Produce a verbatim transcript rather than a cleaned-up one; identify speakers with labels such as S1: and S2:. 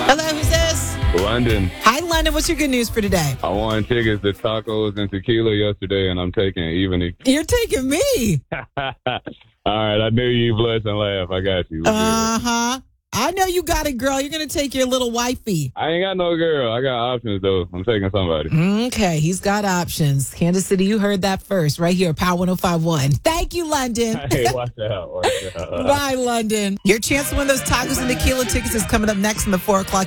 S1: Hello, who's this?
S2: London.
S1: Hi, London. What's your good news for today?
S2: I won tickets to tacos and tequila yesterday, and I'm taking evening.
S1: You're taking me.
S2: All right, I knew you blush and laugh. I got you.
S1: Uh-huh. I know you got it, girl. You're going to take your little wifey.
S2: I ain't got no girl. I got options, though. I'm taking somebody.
S1: Okay, he's got options. Kansas City, you heard that first right here, Power one oh five one. Thank you, London.
S2: Hey, watch out. Watch out.
S1: Bye, London. Your chance to win those tacos and tequila tickets is coming up next in the four o'clock